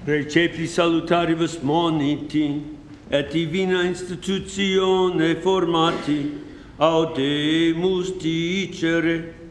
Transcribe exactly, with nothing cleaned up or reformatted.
Recepli salutaribus moniti, et divina institutione formati, audemus dicere,